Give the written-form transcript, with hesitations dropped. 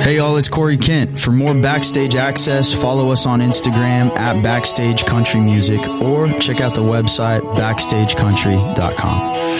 Hey y'all, it's Corey Kent. For more backstage access, follow us on Instagram at Backstage Country Music or check out the website backstagecountry.com.